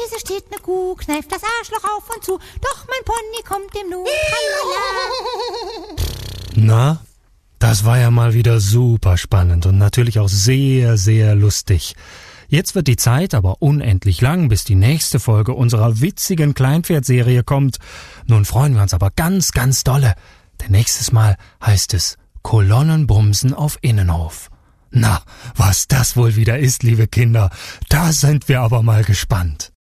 Wiese steht ne Kuh, kneift das Arschloch auf und zu, doch mein Pony kommt dem nun. Na, das war ja mal wieder super spannend und natürlich auch sehr, sehr lustig. Jetzt wird die Zeit aber unendlich lang, bis die nächste Folge unserer witzigen Kleinpferd-Serie kommt. Nun freuen wir uns aber ganz, ganz dolle, denn nächstes Mal heißt es Kolonnenbumsen auf Innenhof. Na, was das wohl wieder ist, liebe Kinder, da sind wir aber mal gespannt.